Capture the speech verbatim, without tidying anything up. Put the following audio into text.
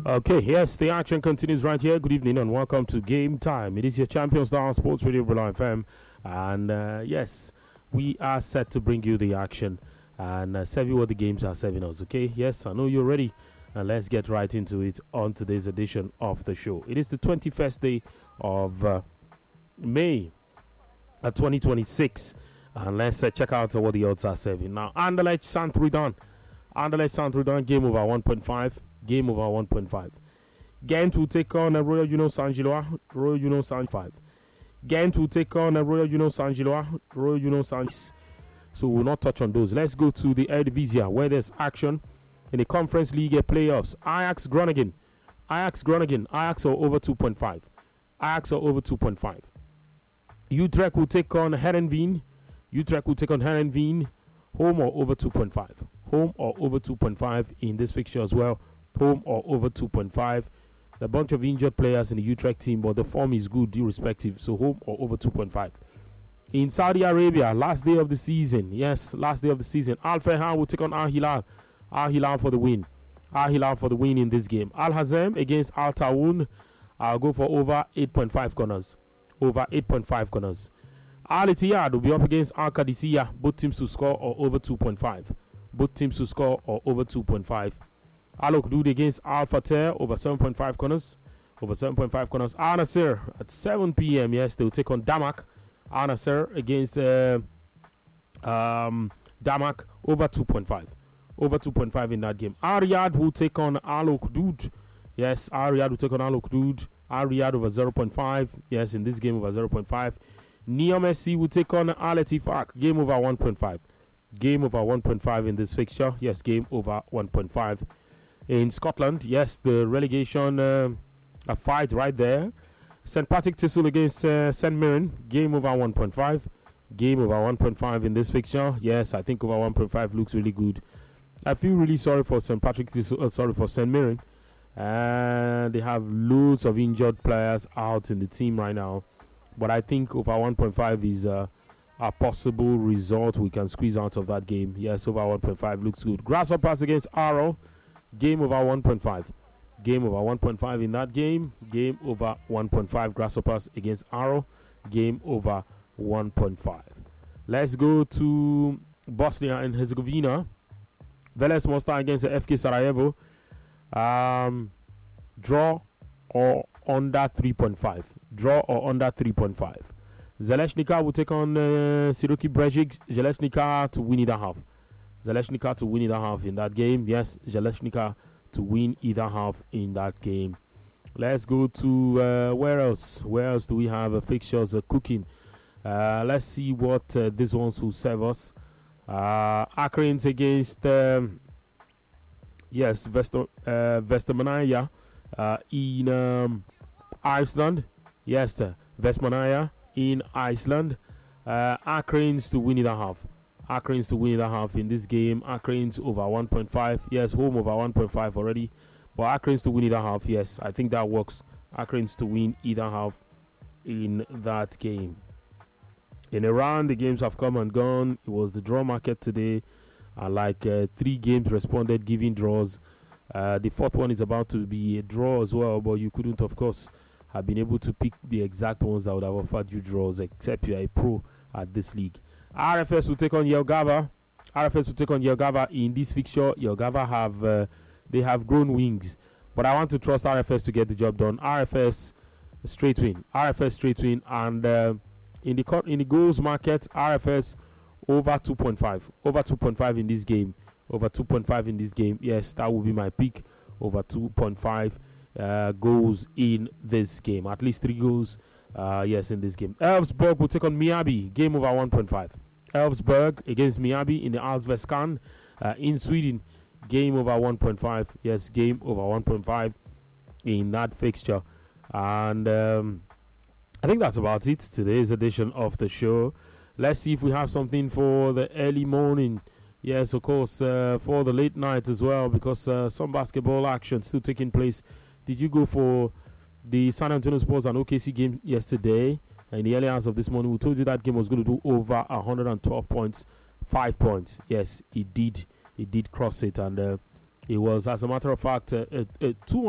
Okay, yes, the action continues right here. Good evening and welcome to Game Time. It is your Champion Star Sports Radio Rely F M. And uh, yes, we are set to bring you the action and uh, serve you what the games are serving us. Okay, yes, I know you're ready. And let's get right into it on today's edition of the show. It is the twenty-first day of uh, May uh, twenty twenty-six. And let's uh, check out uh, what the odds are serving. Now, Anderlecht Sint-Truidenn. Anderlecht Sint-Truidenn, game over one point five. Game over one point five. Ghent will take on a Royal Union Saint-Gilloise. Royal Union Saint-five. Ghent will take on a Royal Union Saint-Gilloise. Royal Union Saint. So we'll not touch on those. Let's go to the Eredivisie where there's action in the Conference League playoffs. Ajax Groningen. Ajax Groningen. Ajax are over two point five. Ajax are over two point five. Utrecht will take on Heerenveen. Utrecht will take on Heerenveen. Home or over two point five. Home or over two point five in this fixture as well. Home or over two point five. A bunch of injured players in the Utrecht team, but the form is good irrespective. So home or over two point five. In Saudi Arabia, last day of the season. Yes, last day of the season. Al Fayha will take on Al Hilal. Al Hilal for the win. Al Hilal for the win in this game. Al Hazem against Al Tawoun. I'll go for over eight point five corners. Over eight point five corners. Al Ittihad will be up against Al Qadisiyah. Both teams to score or over two point five. Both teams to score or over two point five. Al Ukdoud against Al Fateh over seven point five corners. Over seven point five corners. Al Nassr at seven p.m. Yes, they will take on Damak. Al Nassr against uh, um, Damak over two point five. Over two point five in that game. Al Riyadh will take on Al Ukdoud. Yes, Al Riyadh will take on Al Ukdoud. Al Riyadh over zero point five. Yes, in this game over zero point five. Neom S C will take on Al Ettifaq. Game over one point five. Game over one point five in this fixture. Yes, game over one point five. In Scotland, yes, the relegation uh, a fight right there. Saint Patrick Thistle against uh, Saint Mirren. Game over one point five. Game over one point five in this fixture. Yes, I think over one point five looks really good. I feel really sorry for Saint Patrick Thistle. Uh, sorry for Saint Mirren. And they have loads of injured players out in the team right now. But I think over one point five is uh, a possible result we can squeeze out of that game. Yes, over one point five looks good. Grasshoppers against Arrow. Game over one point five. Game over one point five in that game. Game over one point five. Grasshoppers against Arrow. Game over one point five. Let's go to Bosnia and Herzegovina. Velez Mostar against the F K Sarajevo. Um, draw or under three point five. Draw or under three point five. Zeleshnika will take on uh, Siroki Brežic. Zeleshnika to win either half. Zeleshnika to win either half in that game. Yes, Zeleshnika to win either half in that game. Let's go to uh, where else? Where else do we have uh, fixtures uh, cooking? Uh, let's see what uh, these ones will serve us. Uh, Akrins against um, yes, Vester, uh, Vestmanaya uh, in um, Iceland. Yes, uh, Vestmanaya in Iceland. Uh, Akrins to win either half. Akrins to win either half in this game. Akrins over one point five. Yes, home over one point five already. But Akrins to win either half. Yes, I think that works. Akrins to win either half in that game. In Iran, the games have come and gone. It was the draw market today. Uh, like uh, three games responded, giving draws. Uh, the fourth one is about to be a draw as well. But you couldn't, of course, have been able to pick the exact ones that would have offered you draws, except you are a pro at this league. R F S will take on Jelgava. R F S will take on Jelgava in this fixture. Jelgava have uh, they have grown wings, but I want to trust R F S to get the job done. R F S straight win. R F S straight win, and uh, in the co- in the goals market, R F S over two point five. Over two point five in this game. Over two point five in this game. Yes, that will be my pick. Over two point five uh, goals in this game. At least three goals. Uh, yes, in this game. Elfsborg will take on Miabi. Game over one point five. Elfsborg against Miabi in the Allsvenskan uh, in Sweden. Game over one point five. Yes, game over one point five in that fixture. And um, I think that's about it. Today's edition of the show. Let's see if we have something for the early morning. Yes, of course, uh, for the late night as well, because uh, some basketball action still taking place. Did you go for the San Antonio Spurs and O K C game yesterday? In the early hours of this morning, we told you that game was going to do over one hundred twelve points, five points. Yes, it did. It did cross it, and uh, it was, as a matter of fact, uh, a, a two